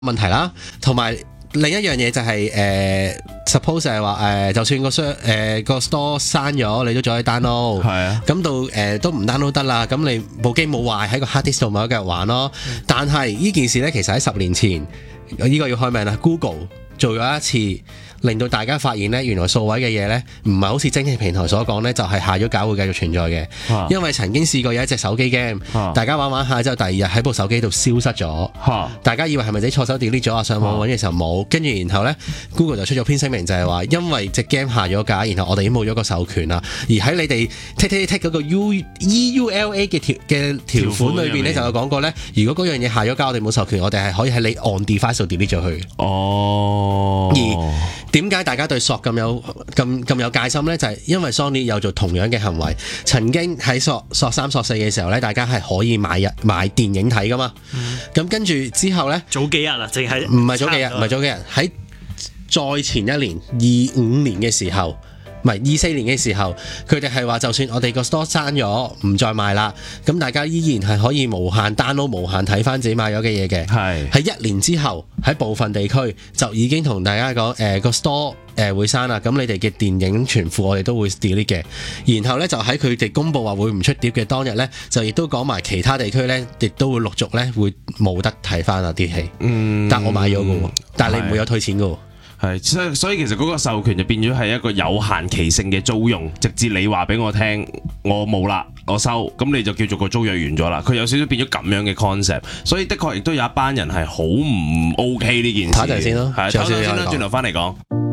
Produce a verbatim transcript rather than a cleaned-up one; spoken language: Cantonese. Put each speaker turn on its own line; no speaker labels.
問題啦，同埋另一樣嘢就係、是、誒、呃、suppose 係話誒，就算個 store 誒個 store 刪咗，你都仲可以 download。
係啊，
咁到誒、呃、都唔 download 得啦，咁你部機冇壞喺個 hard disk 度咪繼續玩咯。
嗯、
但係呢件事呢，其實喺十年前，呢、這個要開名啦 ，Google 做咗一次。令到大家發現咧，原來數位嘅嘢咧，唔係好似蒸汽平台所講咧，就係、是、下咗架會繼續存在嘅。啊、因為曾經試過有一隻手機 game，、啊、大家玩玩下之後，第二日喺部手機度消失咗。啊、大家以為係咪自己錯手 delete 咗啊？上網揾嘅時候冇，跟住然後咧 ，Google 就出咗篇聲明就係話，因為隻 game 下咗架，然後我哋已經冇咗個授權啦。而喺你哋 tick tick tick 嗰個 U E U L A 嘅條嘅條款裏邊咧，就有講過咧，如果嗰樣嘢下咗架，我哋冇授權，我哋係可以喺你 on device 度 delete 咗佢。
哦，
而點解大家對索咁有咁咁有戒心呢？就係、是、因為 Sony 有做同樣嘅行為，曾經喺索索三索四嘅時候呢，大家係可以買日買電影睇噶嘛。咁、嗯、跟住之後呢，
早幾日啦，淨係
唔係早幾日，唔係早幾日，喺再前一年二五年嘅時候。唔係二四年嘅時候，佢哋係話就算我哋個 store 刪咗，唔再賣啦，咁大家依然係可以無限 download、無限睇翻自己買咗嘅嘢嘅。係喺一年之後，喺部分地區就已經同大家講誒個 store 誒、呃、會刪啦，咁你哋嘅電影存庫我哋都會 delete 嘅。然後呢，就喺佢哋公佈話會唔出碟嘅當日呢，就亦都講埋其他地區呢，亦都會陸續呢會冇得睇翻啊啲戲。嗯，但我買咗嘅喎，但係你唔會有退錢嘅喎。
係，所以所以其實嗰個授權就變咗係一個有限期性嘅租用，直至你話俾我聽，我冇啦，我收，咁你就叫做個租約完咗啦。佢有少少變咗咁樣嘅 concept，所以的確亦都有一班人係好唔 OK 呢件事。
睇陣先咯，
係，睇陣先啦，轉頭翻嚟講。